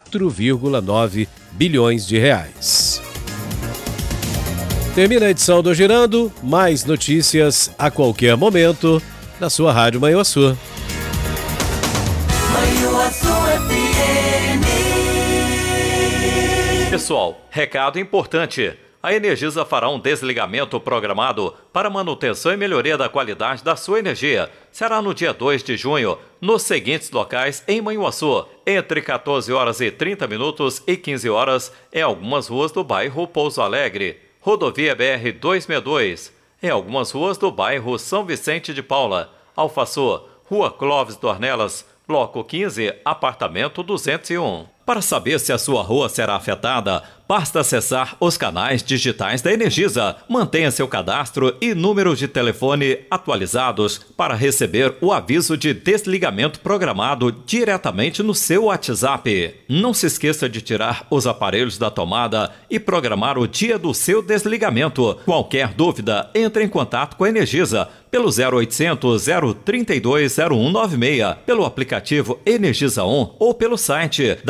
4,9 bilhões de reais. Termina a edição do Girando, mais notícias a qualquer momento na sua Rádio Manhuaçu. Pessoal, recado importante. A Energisa fará um desligamento programado para manutenção e melhoria da qualidade da sua energia. Será no dia 2 de junho, nos seguintes locais em Manhuaçu, entre 14 horas e 30 minutos e 15 horas, em algumas ruas do bairro Pouso Alegre. Rodovia BR-262, em algumas ruas do bairro São Vicente de Paula. Alfaçu, Rua Clóvis Dornelas, Bloco 15, apartamento 201. Para saber se a sua rua será afetada, basta acessar os canais digitais da Energisa. Mantenha seu cadastro e número de telefone atualizados para receber o aviso de desligamento programado diretamente no seu WhatsApp. Não se esqueça de tirar os aparelhos da tomada e programar o dia do seu desligamento. Qualquer dúvida, entre em contato com a Energisa pelo 0800 032 0196, pelo aplicativo Energisa On ou pelo site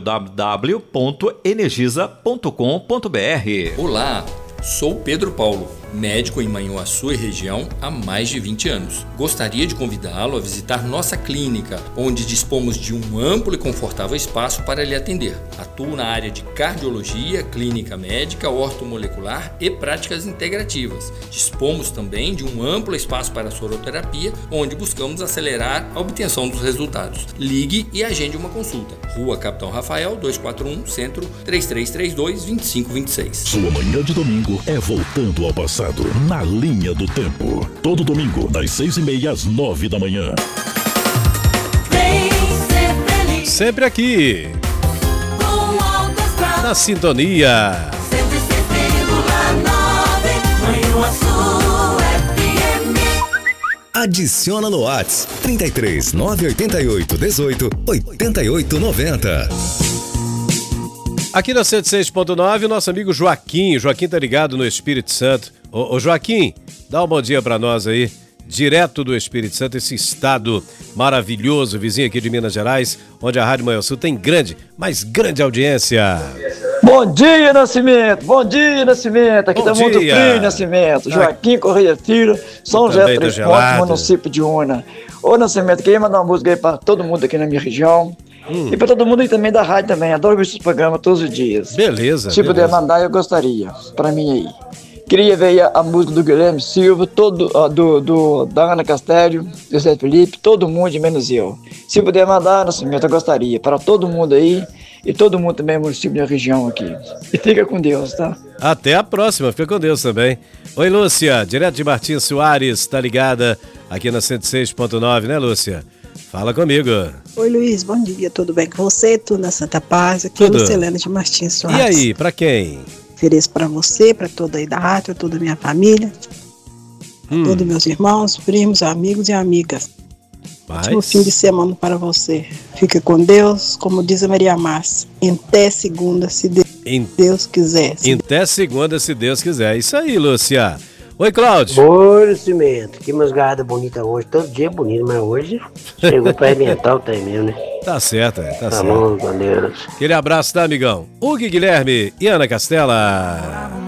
www.energisa.com.br. Olá, sou Pedro Paulo, médico em Manhuaçu e região há mais de 20 anos. Gostaria de convidá-lo a visitar nossa clínica, onde dispomos de um amplo e confortável espaço para lhe atender. Atuo na área de cardiologia, clínica médica, ortomolecular e práticas integrativas. Dispomos também de um amplo espaço para soroterapia, onde buscamos acelerar a obtenção dos resultados. Ligue e agende uma consulta. Rua Capitão Rafael, 241, Centro, 3332-2526. Sua manhã de domingo é voltando ao passado, na linha do tempo. Todo domingo, das 6h30 às 9 da manhã. Sempre aqui, na sintonia. Adiciona no Whats 33 988 18 88 90. Aqui na 106.9, o nosso amigo Joaquim. Joaquim tá ligado no Espírito Santo. Ô Joaquim, dá um bom dia pra nós aí, direto do Espírito Santo, esse estado maravilhoso, vizinho aqui de Minas Gerais, onde a Rádio Manhuaçu tem grande, mas grande audiência. Bom dia, Nascimento! Bom dia, Nascimento! Aqui tá muito frio, Nascimento. Joaquim Correia Filho, São José Três Pontos, município de Una. Ô, Nascimento, queria mandar uma música aí pra todo mundo aqui na minha região. E pra todo mundo aí também da rádio também. Adoro ver seus programas todos os dias. Beleza. Se puder mandar, eu gostaria. Pra mim aí. Queria ver a música do Guilherme Silva, da Ana Castélio, do Zé Felipe, todo mundo, menos eu. Se puder mandar, Nascimento, eu gostaria. Para todo mundo aí e todo mundo também, município da região aqui. E fica com Deus, tá? Até a próxima, fica com Deus também. Oi, Lúcia, direto de Martins Soares, tá ligada aqui na 106.9, né, Lúcia? Fala comigo. Oi, Luiz, bom dia, tudo bem com você? Tudo na Santa Paz, aqui tudo. É Lucilene de Martins Soares. E aí, pra quem? Ofereço pra você, pra toda aí da rádio, toda a minha família, todos meus irmãos, primos, amigos e amigas. Ótimo fim de semana para você. Fica com Deus, como diz a Maria Márcia, até segunda, se Deus quiser. Até segunda, se Deus quiser. Isso aí, Lúcia. Oi, Cláudio. Oi, Nascimento. Que masgarada bonita hoje. Todo dia é bonito, mas hoje chegou pra arrebentar o trem mesmo, né? Tá certo, tá certo. Bom, com Deus. Aquele abraço, tá, amigão? Hugo Guilherme e Ana Castela.